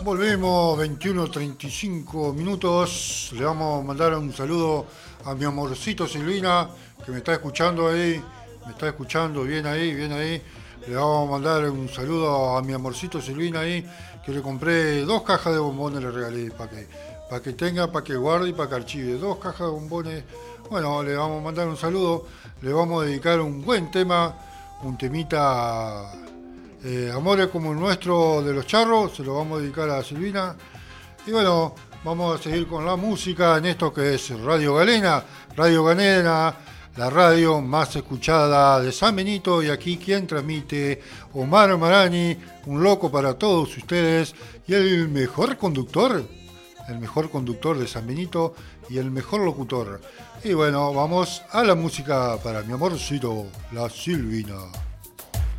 Volvemos, 21:35 minutos. Le vamos a mandar un saludo a mi amorcito Silvina, que me está escuchando ahí. Me está escuchando bien ahí, bien ahí. Le vamos a mandar un saludo a mi amorcito Silvina ahí, que le compré 2 cajas de bombones, le regalé para que tenga, para que guarde y para que archive. 2 cajas de bombones. Bueno, le vamos a mandar un saludo. Le vamos a dedicar un buen tema, un temita. Amores como el nuestro de los charros, se lo vamos a dedicar a Silvina. Y bueno, vamos a seguir con la música en esto que es Radio Galena. Radio Galena, la radio más escuchada de San Benito. Y aquí quien transmite, Omar Marani, un loco para todos ustedes. Y el mejor conductor de San Benito y el mejor locutor. Y bueno, vamos a la música para mi amorcito, la Silvina.